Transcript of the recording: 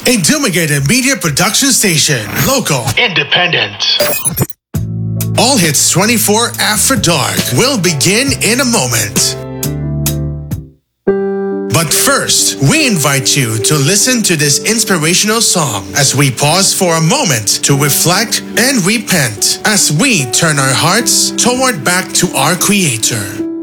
A Dumigated Media Production Station. Local. Independent. All Hits 24 After Dark will begin in a moment. But first, we invite you to listen to this inspirational song as we pause for a moment to reflect and repent as we turn our hearts toward back to our Creator.